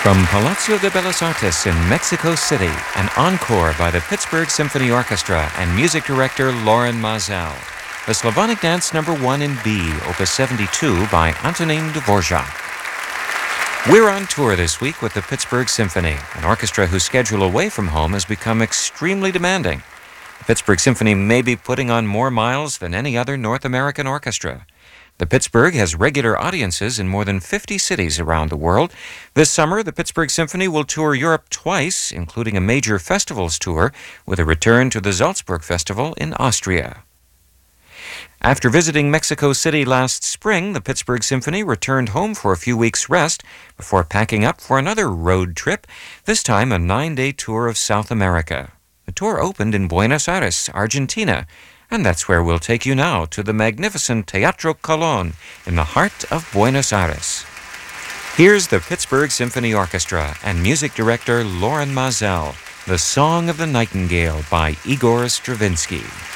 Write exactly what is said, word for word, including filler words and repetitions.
From Palacio de Bellas Artes in Mexico City, an encore by the Pittsburgh Symphony Orchestra and music director Loren Maazel. The Slavonic Dance Number one in B, Opus seventy-two by Antonín Dvorak. We're on tour this week with the Pittsburgh Symphony, an orchestra whose schedule away from home has become extremely demanding. The Pittsburgh Symphony may be putting on more miles than any other North American orchestra. The Pittsburgh has regular audiences in more than fifty cities around the world. This summer, the Pittsburgh Symphony will tour Europe twice, including a major festivals tour, with a return to the Salzburg Festival in Austria. After visiting Mexico City last spring, the Pittsburgh Symphony returned home for a few weeks' rest before packing up for another road trip, this time a nine-day tour of South America. The tour opened in Buenos Aires, Argentina, and that's where we'll take you now, to the magnificent Teatro Colón in the heart of Buenos Aires. Here's the Pittsburgh Symphony Orchestra and music director Loren Maazel, The Song of the Nightingale by Igor Stravinsky.